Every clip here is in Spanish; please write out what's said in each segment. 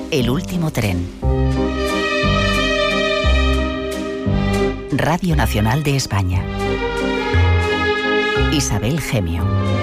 El último tren. Radio Nacional de España. Isabel Gemio.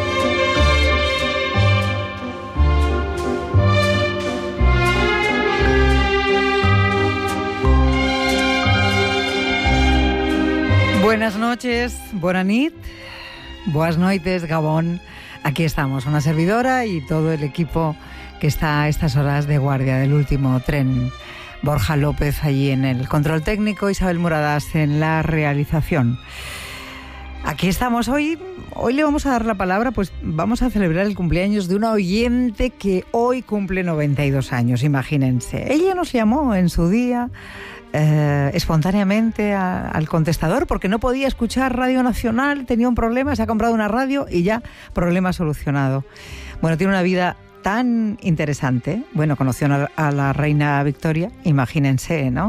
Buenas noches, bona nit, boas noites, Gabón. Aquí estamos, una servidora y todo el equipo que está a estas horas de guardia del último tren. Borja López allí en el control técnico, Isabel Muradas en la realización. Aquí estamos hoy le vamos a dar la palabra, pues vamos a celebrar el cumpleaños de una oyente que hoy cumple 92 años, imagínense. Ella nos llamó en su día espontáneamente al contestador porque no podía escuchar Radio Nacional, tenía un problema, se ha comprado una radio y ya, problema solucionado. Bueno, tiene una vida tan interesante. Bueno, conoció a la reina Victoria, imagínense, ¿no?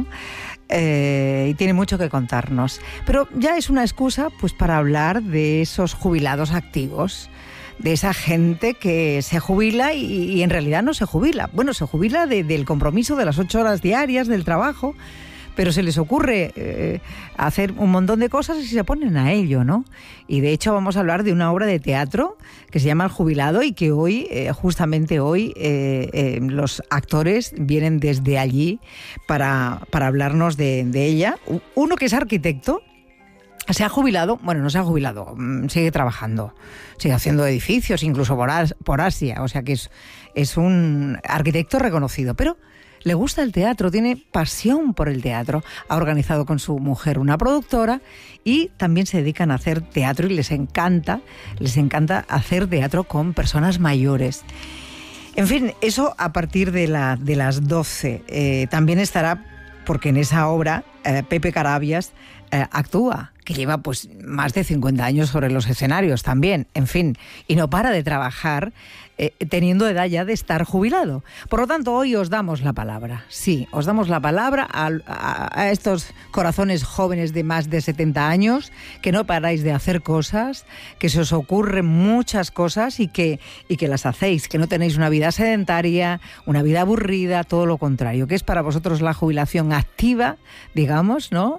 Y tiene mucho que contarnos. Pero ya es una excusa pues para hablar de esos jubilados activos, de esa gente que se jubila y en realidad no se jubila. Bueno, se jubila del compromiso de las 8 horas diarias del trabajo, pero se les ocurre hacer un montón de cosas y se ponen a ello, ¿no? Y de hecho vamos a hablar de una obra de teatro que se llama El Jubilado y que hoy, justamente hoy, los actores vienen desde allí para hablarnos de ella. Uno que es arquitecto, se ha jubilado, bueno, no se ha jubilado, sigue trabajando, sigue haciendo edificios, incluso por Asia, o sea que es un arquitecto reconocido, pero le gusta el teatro, tiene pasión por el teatro. Ha organizado con su mujer una productora y también se dedican a hacer teatro y les encanta hacer teatro con personas mayores. En fin, eso a partir de las 12. También estará, porque en esa obra Pepe Carabias actúa, que lleva pues más de 50 años sobre los escenarios también, en fin, y no para de trabajar teniendo edad ya de estar jubilado. Por lo tanto, hoy os damos la palabra. Sí, os damos la palabra a estos corazones jóvenes de más de 70 años, que no paráis de hacer cosas, que se os ocurren muchas cosas y que las hacéis, que no tenéis una vida sedentaria, una vida aburrida, todo lo contrario, que es para vosotros la jubilación activa, digamos, ¿no?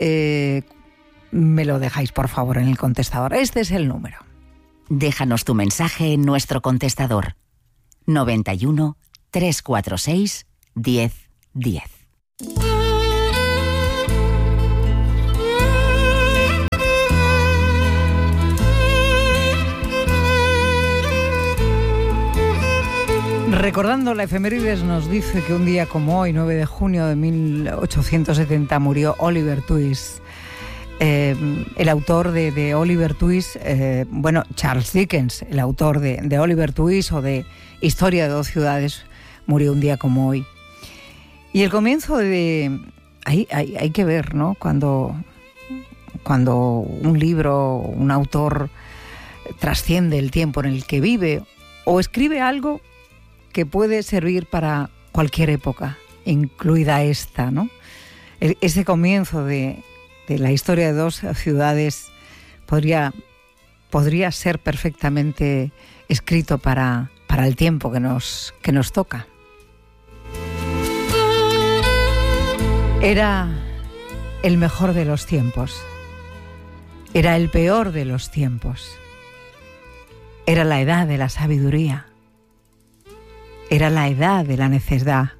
Me lo dejáis, por favor, en el contestador. Este es el número. Déjanos tu mensaje en nuestro contestador. 91 346 1010. Recordando la efemérides nos dice que un día como hoy, 9 de junio de 1870, murió Oliver Twist. El autor de Oliver Twist, Charles Dickens, el autor de Oliver Twist o de Historia de 2 ciudades, murió un día como hoy. Y el comienzo de... Hay que ver, ¿no? Cuando un libro, un autor trasciende el tiempo en el que vive o escribe algo que puede servir para cualquier época, incluida esta, ¿no? Ese comienzo de la historia de 2 ciudades podría ser perfectamente escrito para el tiempo que nos toca. Era el mejor de los tiempos. Era el peor de los tiempos. Era la edad de la sabiduría. Era la edad de la necedad.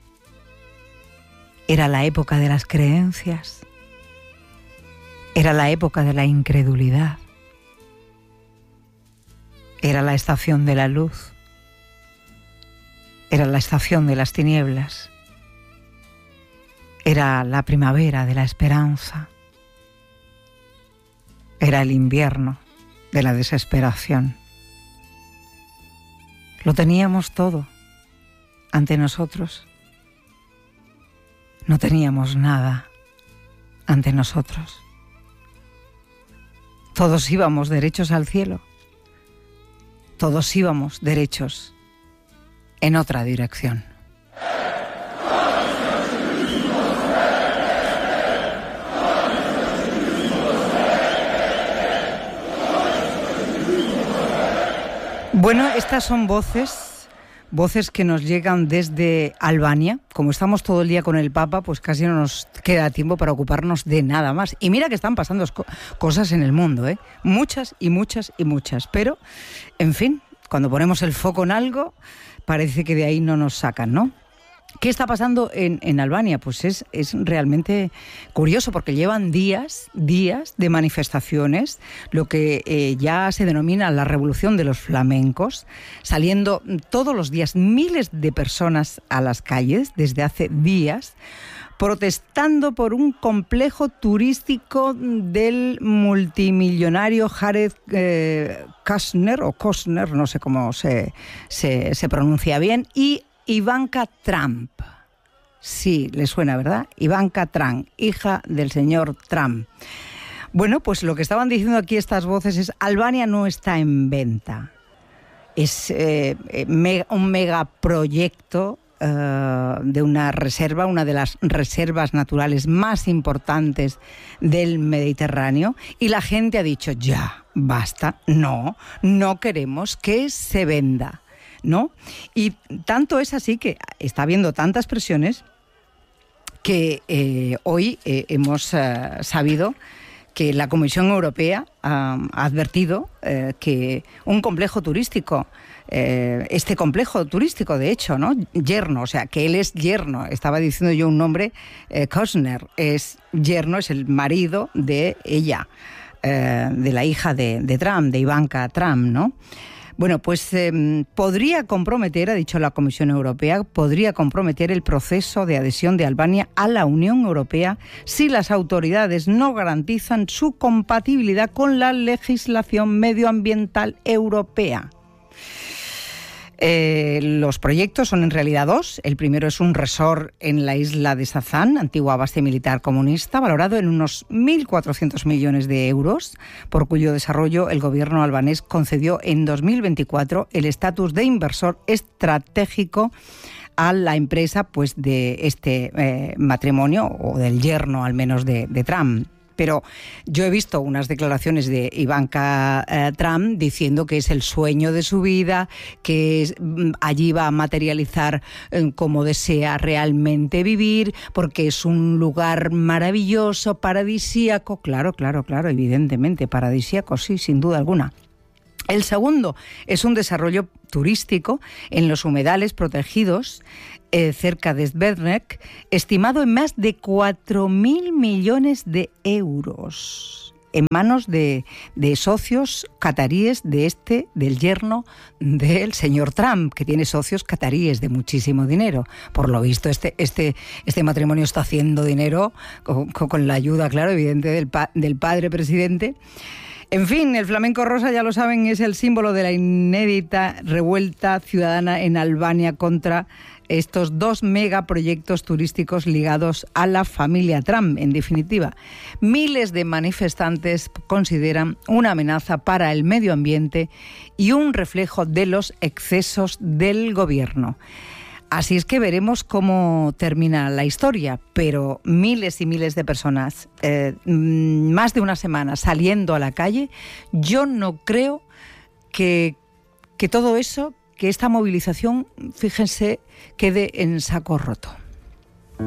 Era la época de las creencias. Era la época de la incredulidad. Era la estación de la luz. Era la estación de las tinieblas. Era la primavera de la esperanza. Era el invierno de la desesperación. Lo teníamos todo ante nosotros. No teníamos nada ante nosotros. Todos íbamos derechos al cielo. Todos íbamos derechos en otra dirección. Bueno, estas son voces Voces que nos llegan desde Albania. Como estamos todo el día con el Papa, pues casi no nos queda tiempo para ocuparnos de nada más. Y mira que están pasando cosas en el mundo, ¿eh? Muchas y muchas y muchas. Pero, en fin, cuando ponemos el foco en algo, parece que de ahí no nos sacan, ¿no? ¿Qué está pasando en Albania? Pues es realmente curioso porque llevan días de manifestaciones, lo que ya se denomina la revolución de los flamencos, saliendo todos los días miles de personas a las calles desde hace días, protestando por un complejo turístico del multimillonario Jared Kushner, no sé cómo se pronuncia bien, y Ivanka Trump. Sí, le suena, ¿verdad? Ivanka Trump, hija del señor Trump. Bueno, pues lo que estaban diciendo aquí estas voces es: Albania no está en venta. Es un megaproyecto de una reserva, una de las reservas naturales más importantes del Mediterráneo, y la gente ha dicho: ya, basta, no queremos que se venda, ¿no? Y tanto es así que está habiendo tantas presiones que hoy hemos sabido que la Comisión Europea ha advertido que un complejo turístico, este complejo turístico, de hecho, ¿no? Yerno, o sea, que él es yerno, estaba diciendo yo un nombre, Kushner es yerno, es el marido de ella, de la hija de Trump, de Ivanka Trump, ¿no? Bueno, pues podría comprometer, ha dicho la Comisión Europea, podría comprometer el proceso de adhesión de Albania a la Unión Europea si las autoridades no garantizan su compatibilidad con la legislación medioambiental europea. Los proyectos son en realidad dos. El primero es un resort en la isla de Sazan, antigua base militar comunista, valorado en unos 1.400 millones de euros, por cuyo desarrollo el gobierno albanés concedió en 2024 el estatus de inversor estratégico a la empresa, pues, de este matrimonio, o del yerno al menos de Trump. Pero yo he visto unas declaraciones de Ivanka Trump diciendo que es el sueño de su vida, que allí va a materializar como desea realmente vivir, porque es un lugar maravilloso, paradisíaco. Claro, evidentemente, paradisíaco, sí, sin duda alguna. El segundo es un desarrollo turístico en los humedales protegidos cerca de Zvernek, estimado en más de 4.000 millones de euros, en manos de socios cataríes del yerno del señor Trump, que tiene socios cataríes de muchísimo dinero. Por lo visto, este matrimonio está haciendo dinero con la ayuda, claro, evidente del padre presidente. En fin, el flamenco rosa, ya lo saben, es el símbolo de la inédita revuelta ciudadana en Albania contra estos dos megaproyectos turísticos ligados a la familia Trump. En definitiva, miles de manifestantes consideran una amenaza para el medio ambiente y un reflejo de los excesos del gobierno. Así es que veremos cómo termina la historia, pero miles y miles de personas, más de una semana saliendo a la calle, yo no creo que todo eso, que esta movilización, fíjense, quede en saco roto.